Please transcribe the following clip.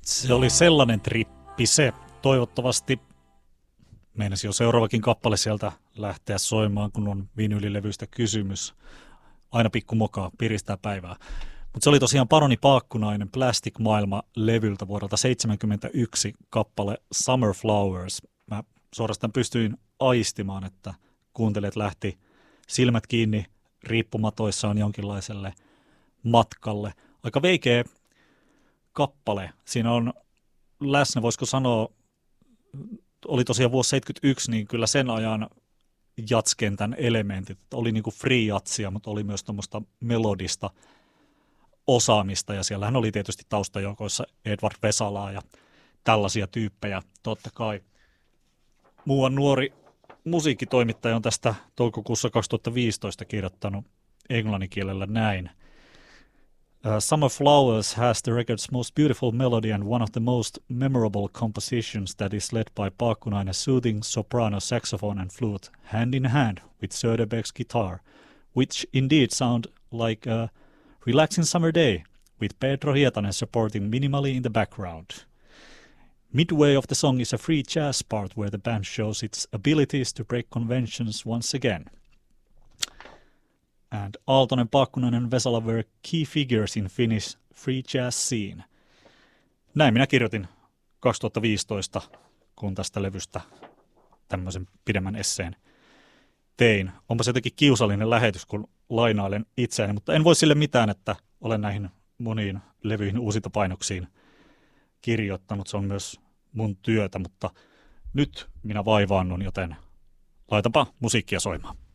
Se oli sellainen trippi se. Toivottavasti meinasi jo seuraavakin kappale sieltä lähteä soimaan, kun on vinyylilevyistä kysymys. Aina pikku mokaa, piristää päivää. Mutta se oli tosiaan Paroni Paakkunainen Plastic Maailma-levyltä vuodelta 1971 kappale Summer Flowers. Mä suorastaan pystyin aistimaan, että kuuntelijat lähti silmät kiinni riippumatoissaan jonkinlaiselle matkalle. Aika veikeä kappale. Siinä on läsnä, voisiko sanoa, oli tosiaan vuosi 1971, niin kyllä sen ajan jatskentän elementit. Oli niin kuin free jatsia, mutta oli myös tuommoista melodista osaamista, ja siellähän oli tietysti taustajoukoissa Edward Vesalaa ja tällaisia tyyppejä, totta kai. Muuan nuori musiikkitoimittaja on tästä toukokuussa 2015 kirjoittanut englanninkielellä näin. Summer Flowers has the record's most beautiful melody and one of the most memorable compositions that is led by Paakkunainen's soothing soprano saxophone and flute hand in hand with Söderberg's guitar, which indeed sound like a relaxing summer day with Pedro Hietanen supporting minimally in the background. Midway of the song is a free jazz part where the band shows its abilities to break conventions once again. And Aaltonen, Paakkunainen and Vesala were key figures in Finnish free jazz scene. Näin minä kirjoitin 2015, kun tästä levystä tämmöisen pidemmän esseen tein. Onpa se jotenkin kiusallinen lähetys, kun lainailen itseäni, mutta en voi sille mitään, että olen näihin moniin levyihin uusintapainoksiin kirjoittanut. Se on myös mun työtä, mutta nyt minä vaivaannun, joten laitanpa musiikkia soimaan.